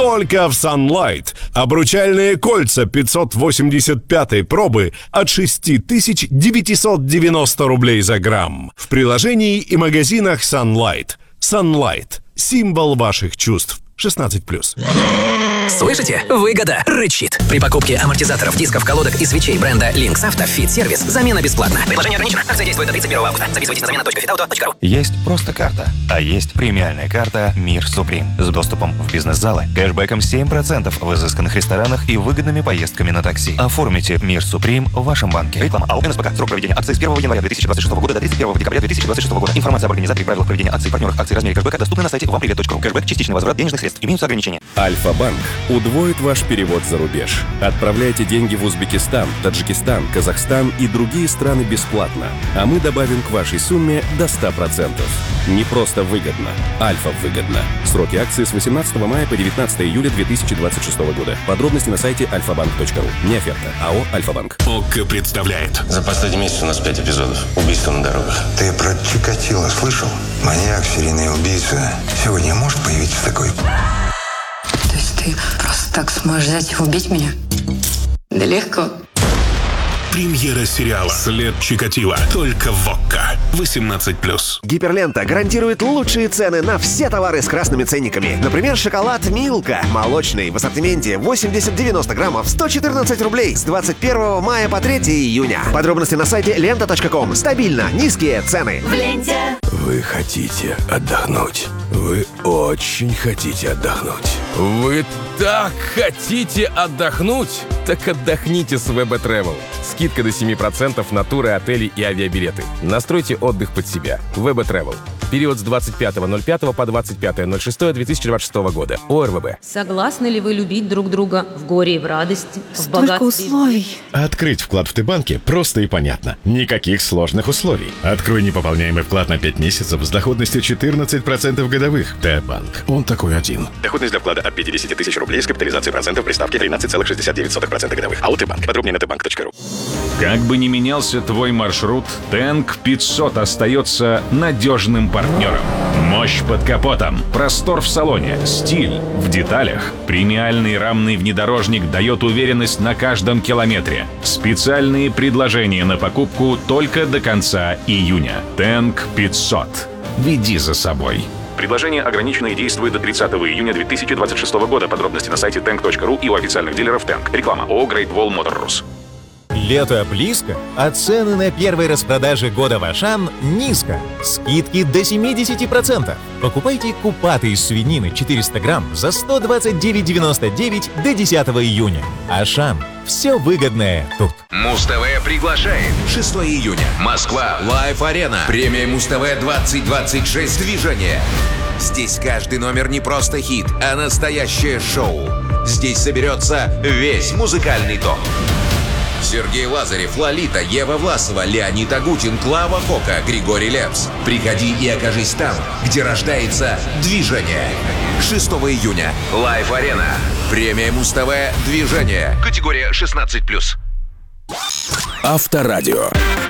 Только в Sunlight. Обручальные кольца 585-й пробы от 6990 рублей за грамм. В приложении и магазинах Sunlight. Sunlight. Символ ваших чувств. 16+. Слышите? Выгода рычит. При покупке амортизаторов, дисков, колодок и свечей бренда Lynx Auto Fit Service замена бесплатна. Предложение ограничено. Акция действует до 31 августа. Записывайтесь на замена.fitauto.ru. Есть просто карта, а есть премиальная карта «Мир Суприм» с доступом в бизнес-залы, кэшбэком 7% в изысканных ресторанах и выгодными поездками на такси. Оформите «Мир Суприм» в вашем банке. Реклама АО «НСПК». Срок проведения акции с 1 января 2026 года до 31 декабря 2026 года. Информация об организаторе и правилах проведения акций, партнерах акций, размере кэшбэка доступны на сайте вампривет.ру. Кэшбэк – частичный возврат денежных средств. Имеются ограничения. Альфа-банк удвоит ваш перевод за рубеж. Отправляйте деньги в Узбекистан, Таджикистан, Казахстан и другие страны бесплатно. А мы добавим к вашей сумме до 100%. Не просто выгодно. Альфа выгодно. Сроки акции с 18 мая по 19 июля 2026 года. Подробности на сайте alfabank.ru. Не оферта. АО «Альфа-банк». ОККО представляет. За последний месяц у нас 5 эпизодов. Убийства на дорогах. Ты про Чикатило слышал? Маньяк, серийный убийца. Сегодня может появиться такой... То есть ты просто так сможешь взять и убить меня? Да легко. Премьера сериала «След Чикатило». Только в ОККО. 18+. Гиперлента гарантирует лучшие цены на все товары с красными ценниками. Например, шоколад «Милка» молочный в ассортименте 80-90 граммов 114 рублей с 21 мая по 3 июня. Подробности на сайте lenta.com. Стабильно низкие цены. В ленте. Вы хотите отдохнуть? Вы очень хотите отдохнуть. Вы так хотите отдохнуть? Так отдохните с WB Travel. Скидка до 7% на туры, отели и авиабилеты. Настройте отдых под себя. WB Travel. Период с 25.05 по 25.06.2026 года. ОРВБ. Согласны ли вы любить друг друга в горе и в радости, в богатстве? Условий. Открыть вклад в Т-банке просто и понятно. Никаких сложных условий. Открой непополняемый вклад на 5 месяцев с доходностью 14% годовых. Т-банк. Он такой один. Доходность для вклада от 50 тысяч рублей с капитализацией процентов при ставке 13,69% годовых. АО «Т-банк». Подробнее на tbank.ru. Как бы ни менялся твой маршрут, Тэнк 500 остается надежным партнером. Мощь под капотом, простор в салоне, стиль в деталях. Премиальный рамный внедорожник дает уверенность на каждом километре. Специальные предложения на покупку только до конца июня. Тэнк 500. Веди за собой. Предложение ограничено и действует до 30 июня 2026 года. Подробности на сайте tank.ru и у официальных дилеров Тэнк. Реклама ООО Great Wall Motor. Лето близко, а цены на первой распродаже года в Ашан низко. Скидки до 70%. Покупайте купаты из свинины 400 грамм за 129,99 до 10 июня. Ашан. Все выгодное тут. Муз-ТВ приглашает. 6 июня. Москва. Лайв-арена. Премия Муз-ТВ 2026 «Движение». Здесь каждый номер не просто хит, а настоящее шоу. Здесь соберется весь музыкальный топ. Сергей Лазарев, Лолита, Ева Власова, Леонид Агутин, Клава Кока, Григорий Лепс. Приходи и окажись там, где рождается движение. 6 июня. Лайв-арена. Премия Муз-ТВ «Движение». Категория 16+. Авторадио.